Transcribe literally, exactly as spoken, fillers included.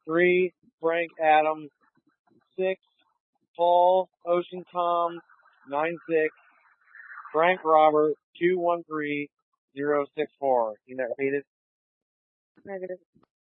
three, Frank Adams. six, Paul Ocean Tom. nine six, Frank Robert. two one three zero six four. Can you that repeat it? Negative.